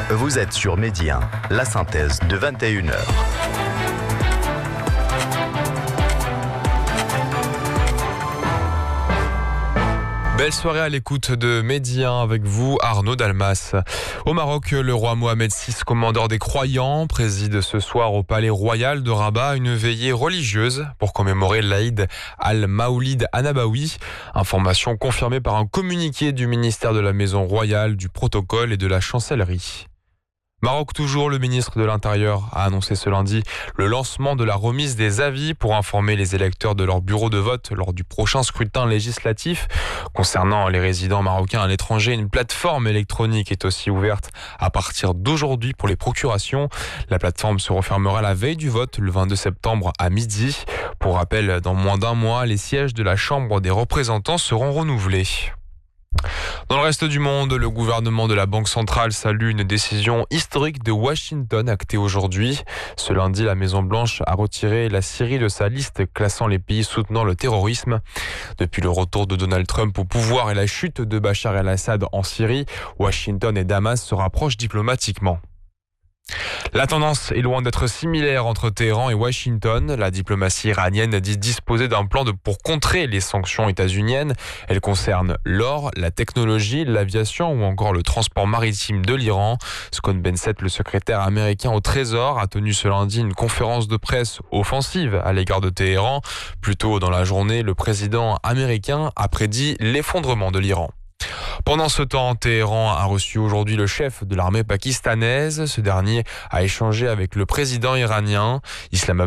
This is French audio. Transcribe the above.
Vous êtes sur Midi 1, la synthèse de 21h. Belle soirée à l'écoute de Midi 1 avec vous, Arnaud Dalmas. Au Maroc, le roi Mohamed VI, commandeur des croyants, préside ce soir au palais royal de Rabat une veillée religieuse pour commémorer l'Aïd al-Maoulid Anabawi. Information confirmée par un communiqué du ministère de la Maison royale, du protocole et de la chancellerie. Maroc toujours, le ministre de l'Intérieur a annoncé ce lundi le lancement de la remise des avis pour informer les électeurs de leur bureau de vote lors du prochain scrutin législatif. Concernant les résidents marocains à l'étranger, une plateforme électronique est aussi ouverte à partir d'aujourd'hui pour les procurations. La plateforme se refermera la veille du vote, le 22 septembre à midi. Pour rappel, dans moins d'un mois, les sièges de la Chambre des représentants seront renouvelés. Dans le reste du monde, le gouvernement de la Banque centrale salue une décision historique de Washington actée aujourd'hui. Ce lundi, la Maison-Blanche a retiré la Syrie de sa liste classant les pays soutenant le terrorisme. Depuis le retour de Donald Trump au pouvoir et la chute de Bachar el-Assad en Syrie, Washington et Damas se rapprochent diplomatiquement. La tendance est loin d'être similaire entre Téhéran et Washington. La diplomatie iranienne dit disposer d'un plan pour contrer les sanctions états-uniennes. Elles concernent l'or, la technologie, l'aviation ou encore le transport maritime de l'Iran. Scott Bessent, le secrétaire américain au Trésor, a tenu ce lundi une conférence de presse offensive à l'égard de Téhéran. Plus tôt dans la journée, le président américain a prédit l'effondrement de l'Iran. Pendant ce temps, Téhéran a reçu aujourd'hui le chef de l'armée pakistanaise. Ce dernier a échangé avec le président iranien.